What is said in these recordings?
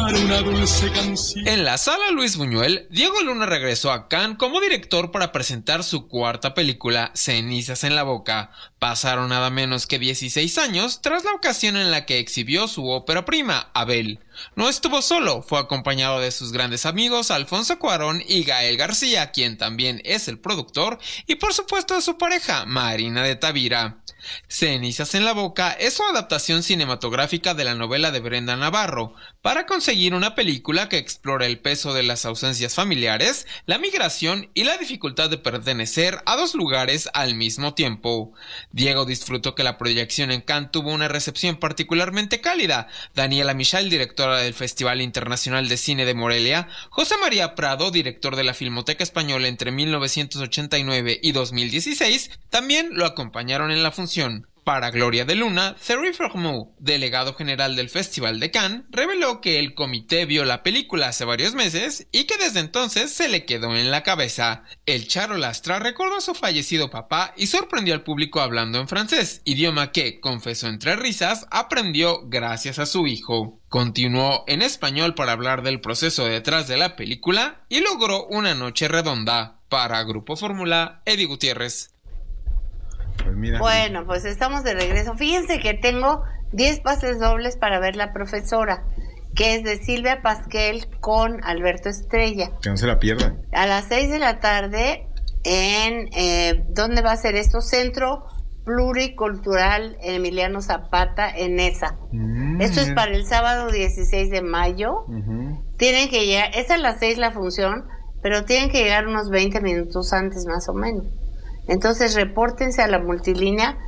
una dulce canción. En la sala Luis Buñuel, Diego Luna regresó a Cannes como director para presentar su cuarta película, Cenizas en la boca. Pasaron nada menos que 16 años tras la ocasión en la que exhibió su ópera prima, Abel. No estuvo solo, fue acompañado de sus grandes amigos Alfonso Cuarón y Gael García, quien también es el productor, y por supuesto de su pareja, Marina de Tavira. Cenizas en la boca es su adaptación cinematográfica de la novela de Brenda Navarro, para conseguir una película que explora el peso de las ausencias familiares, la migración y la dificultad de pertenecer a dos lugares al mismo tiempo. Diego disfrutó que la proyección en Cannes tuvo una recepción particularmente cálida. Daniela Michel, directora del Festival Internacional de Cine de Morelia, José María Prado, director de la Filmoteca Española entre 1989 y 2016, también lo acompañaron en la función. Para Gloria de Luna, Thierry Frémaux, delegado general del Festival de Cannes, reveló que el comité vio la película hace varios meses y que desde entonces se le quedó en la cabeza. El Charolastra recordó a su fallecido papá y sorprendió al público hablando en francés, idioma que, confesó entre risas, aprendió gracias a su hijo. Continuó en español para hablar del proceso detrás de la película y logró una noche redonda. Para Grupo Fórmula, Eddie Gutiérrez. Pues mira, bueno, pues estamos de regreso. Fíjense que tengo 10 pases dobles para ver La Profesora, que es de Silvia Pasquel con Alberto Estrella. Que no se la pierdan. A las 6 de la tarde en, ¿dónde va a ser esto? Centro Pluricultural Emiliano Zapata en ESA. Esto es para el sábado 16 de mayo. Tienen que llegar, es a las 6 la función, pero tienen que llegar unos 20 minutos antes más o menos. Entonces repórtense a la multilínea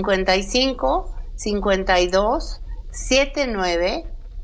55 52 79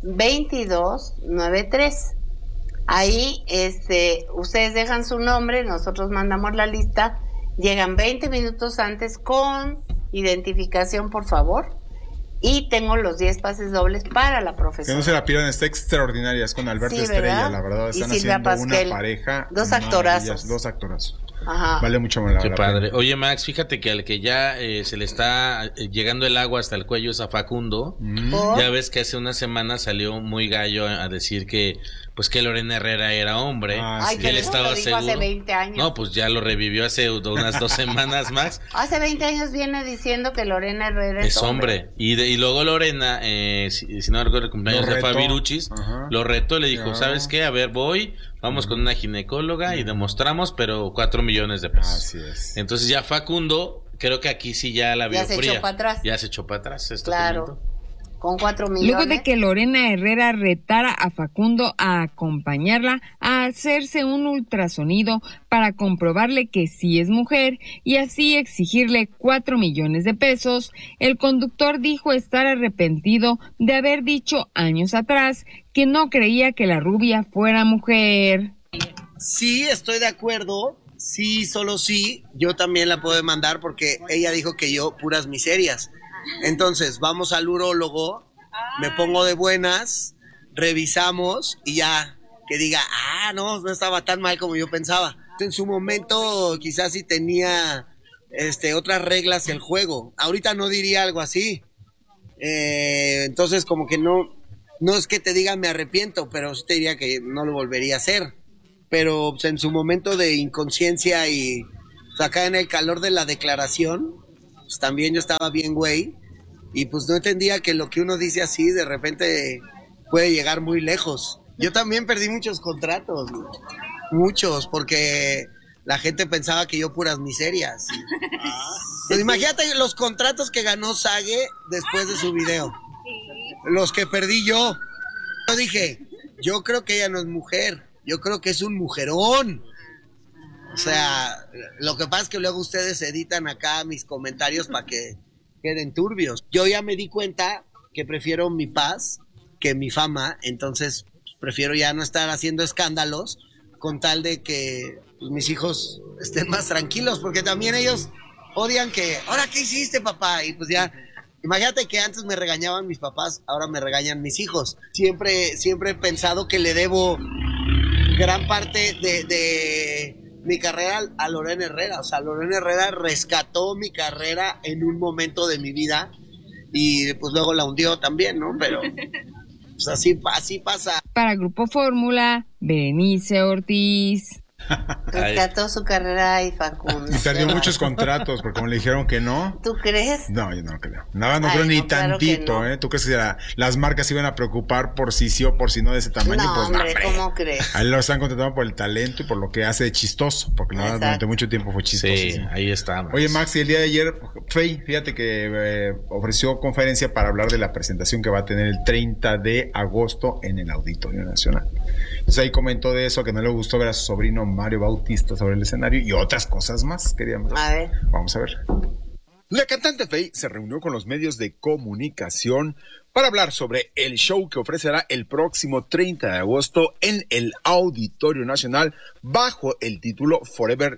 22 93. Ahí ustedes dejan su nombre, nosotros mandamos la lista, llegan 20 minutos antes con identificación, por favor. Y tengo los 10 pases dobles para La Profesora. Que no se la pierdan, está extraordinaria, es con Alberto Estrella, la verdad, están haciendo Pasquel, una pareja. Dos actorazos. Ajá. Vale mucho más la Qué padre. Oye, Max, fíjate que al que ya se le está llegando el agua hasta el cuello es a Facundo. Ya ves que hace una semana salió muy gallo a decir que pues que Lorena Herrera era hombre. Ay, que él estaba seguro. Hace 20 años. No, pues ya lo revivió hace unas 2 semanas, Max. Hace 20 años viene diciendo que Lorena Herrera es hombre. Y luego Lorena, si no recuerdo el cumpleaños de Fabiruchis, lo retó, le dijo, ¿sabes qué? A ver, vamos con una ginecóloga y demostramos, pero 4 millones de pesos. Así es. Entonces ya Facundo, creo que aquí sí ya la vio ya fría. Ya se echó para atrás. Claro. Con 4 millones. Luego de que Lorena Herrera retara a Facundo a acompañarla a hacerse un ultrasonido para comprobarle que sí es mujer y así exigirle 4 millones de pesos, el conductor dijo estar arrepentido de haber dicho años atrás que no creía que la rubia fuera mujer. Sí, estoy de acuerdo. Sí, solo sí. Yo también la puedo demandar porque ella dijo que yo puras miserias. Entonces, vamos al urólogo, me pongo de buenas, revisamos y ya, que diga, no estaba tan mal como yo pensaba. En su momento quizás sí tenía otras reglas el juego. Ahorita no diría algo así. Entonces como que no es que te diga me arrepiento, pero sí te diría que no lo volvería a hacer. Pero pues, en su momento de inconsciencia y pues, acá en el calor de la declaración, pues también yo estaba bien güey y pues no entendía que lo que uno dice así de repente puede llegar muy lejos. Yo también perdí muchos contratos, muchos, porque la gente pensaba que yo puras miserias. Pues imagínate los contratos que ganó Sage después de su video, los que perdí yo. Yo dije, yo creo que ella no es mujer, yo creo que es un mujerón. O sea, lo que pasa es que luego ustedes editan acá mis comentarios para que queden turbios. Yo ya me di cuenta que prefiero mi paz que mi fama, entonces prefiero ya no estar haciendo escándalos con tal de que pues, mis hijos estén más tranquilos, porque también ellos odian que, ¿ahora qué hiciste, papá? Y pues ya, imagínate que antes me regañaban mis papás, ahora me regañan mis hijos. Siempre he pensado que le debo gran parte de mi carrera a Lorena Herrera. O sea, Lorena Herrera rescató mi carrera en un momento de mi vida y pues luego la hundió también, ¿no? Pero pues así pasa. Para Grupo Fórmula, Berenice Ortiz. Rescató su carrera y Facundo. Y perdió muchos contratos, porque como le dijeron que no. ¿Tú crees? No, yo no creo. Nada, no creo ni claro tantito, no. ¿eh? ¿Tú crees que las marcas se iban a preocupar por si sí o por si no de ese tamaño? No, Pues hombre, ¿cómo crees? A él lo están contratando por el talento y por lo que hace de chistoso, porque la verdad durante mucho tiempo fue chistoso. Sí, ahí está. Oye, Max, y el día de ayer, Fey, fíjate que ofreció conferencia para hablar de la presentación que va a tener el 30 de agosto en el Auditorio Nacional. Entonces ahí comentó de eso, que no le gustó ver a su sobrino Mario Bautista sobre el escenario y otras cosas más, queríamos. A ver. Vamos a ver. La cantante Fey se reunió con los medios de comunicación para hablar sobre el show que ofrecerá el próximo 30 de agosto en el Auditorio Nacional bajo el título Forever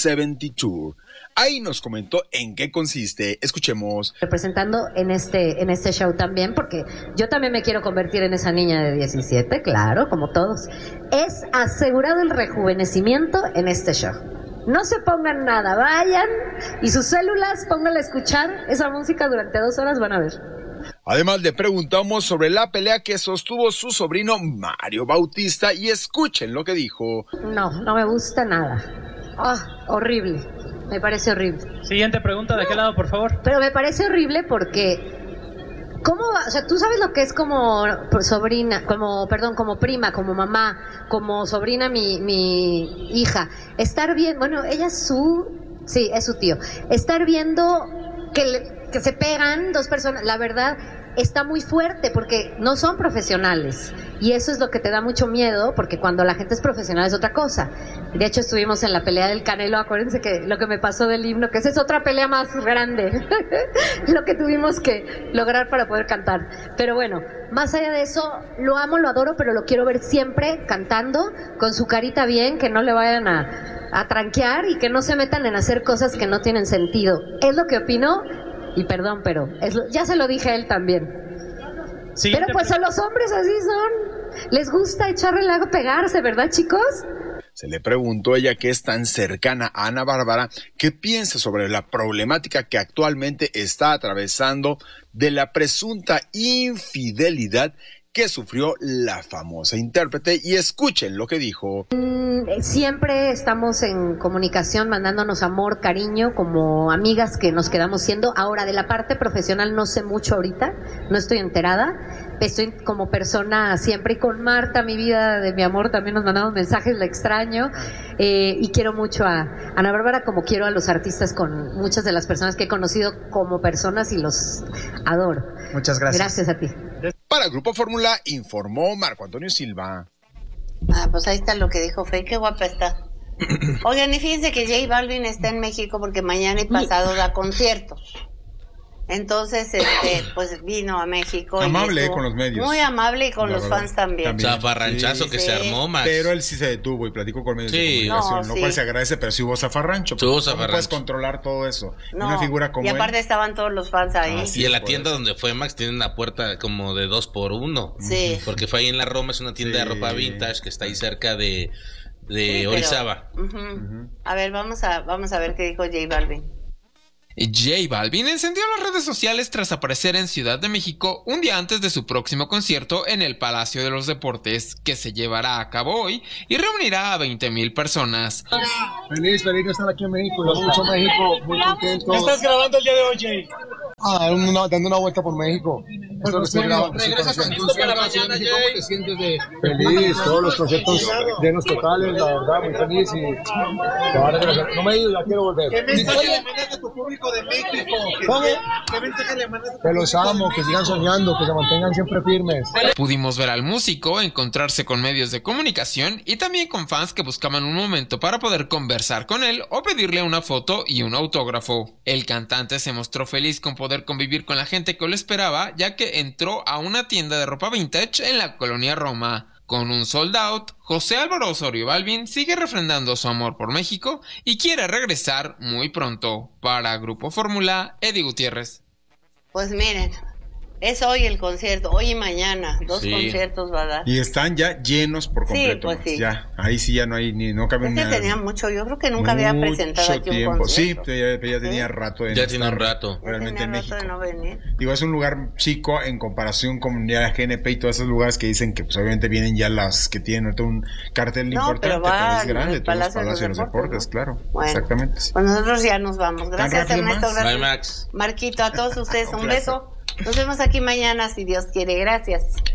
72. Ahí nos comentó en qué consiste. Escuchemos. Representando en este show también, porque yo también me quiero convertir en esa niña de 17, claro, como todos. Es asegurado el rejuvenecimiento en este show. No se pongan nada, vayan y sus células, pónganle a escuchar esa música durante 2 horas, van a ver. Además le preguntamos sobre la pelea que sostuvo su sobrino Mario Bautista y escuchen lo que dijo. No me gusta nada. Horrible. Me parece horrible. Siguiente pregunta, ¿de qué lado, por favor? Pero me parece horrible porque... ¿Cómo va? O sea, tú sabes lo que es como sobrina, como prima, como mamá, como sobrina mi hija. Estar bien, bueno, ella es su tío. Estar viendo que se pegan 2 personas, la verdad, está muy fuerte porque no son profesionales. Y eso es lo que te da mucho miedo, porque cuando la gente es profesional es otra cosa. De hecho, estuvimos en la pelea del Canelo, acuérdense que lo que me pasó del himno, que esa es otra pelea más grande, lo que tuvimos que lograr para poder cantar. Pero bueno, más allá de eso, lo amo, lo adoro, pero lo quiero ver siempre cantando, con su carita bien, que no le vayan a tranquear y que no se metan en hacer cosas que no tienen sentido. Es lo que opino, y perdón, pero ya se lo dije a él también. Pero pues a los hombres así son. Les gusta echar relajo, pegarse, ¿verdad, chicos? Se le preguntó a ella, que es tan cercana a Ana Bárbara, qué piensa sobre la problemática que actualmente está atravesando de la presunta infidelidad que sufrió la famosa intérprete, y escuchen lo que dijo. Siempre estamos en comunicación, mandándonos amor, cariño, como amigas que nos quedamos siendo. Ahora, de la parte profesional no sé mucho ahorita, no estoy enterada. Estoy como persona siempre, y con Marta, mi vida de mi amor, también nos mandamos mensajes, la extraño, y quiero mucho a Ana Bárbara como quiero a los artistas, con muchas de las personas que he conocido como personas, y los adoro. Muchas gracias. Gracias a ti. Para Grupo Fórmula informó Marco Antonio Silva. Pues ahí está lo que dijo Fey, qué guapa está. Oigan, y fíjense que J Balvin está en México porque mañana y pasado da conciertos. Entonces, pues vino a México. Amable con los medios. Muy amable, y con los fans también. Zafarranchazo que se armó, Max. Pero él sí se detuvo y platicó con medios de comunicación, lo cual se agradece, pero sí hubo zafarrancho. ¿Cómo puedes controlar todo eso? Una figura como y aparte estaban todos los fans ahí. Y en la tienda donde fue Max tiene una puerta como de 2x1. Sí. Porque fue ahí en la Roma, es una tienda de ropa vintage que está ahí cerca de Orizaba. A ver, vamos a ver qué dijo J Balvin. J Balvin encendió las redes sociales tras aparecer en Ciudad de México un día antes de su próximo concierto en el Palacio de los Deportes, que se llevará a cabo hoy y reunirá a 20,000 personas. Feliz de estar aquí en México, lo escucho México, muy contento. ¿Qué estás grabando el día de hoy, Jay? Dando una vuelta por México. ¿Regresas a México para mañana, Jay? ¿Cómo te sientes feliz? Todos los conciertos llenos totales, la verdad, muy feliz. Y no me he ido, ya quiero volver. ¿Qué mensaje le mandas a tu público de México? ¿Qué mensaje le mandas a tu público? Que los amo, que sigan soñando, que se mantengan siempre firmes. Pudimos ver al músico encontrarse con medios de comunicación y también con fans que buscaban un momento para poder conversar con él o pedirle una foto y un autógrafo. El cantante se mostró feliz con poder convivir con la gente que lo esperaba, ya que entró a una tienda de ropa vintage en la colonia Roma. Con un sold out, José Álvaro Osorio Balvin sigue refrendando su amor por México y quiere regresar muy pronto. Para Grupo Fórmula, Eddie Gutiérrez. Pues miren, Es hoy el concierto, hoy y mañana, 2 conciertos va a dar. Y están ya llenos por completo. Sí, pues sí. Ya, ahí sí ya no hay no cabe nada. Es que tenía mucho, yo creo que nunca había presentado aquí un concierto. Sí, ya tenía rato de ya tiene un rato. Realmente en México. De no venir. Digo, es un lugar chico en comparación con ya GNP y todos esos lugares que dicen que pues obviamente vienen ya las que tienen ahorita un cartel importante, pero es grande, todos los Palacios de los Deportes, ¿no? Claro, bueno, exactamente. Pues nosotros ya nos vamos. Gracias, Ernesto, gracias. Bye, Max. Marquito, a todos ustedes un beso. Nos vemos aquí mañana si Dios quiere. Gracias.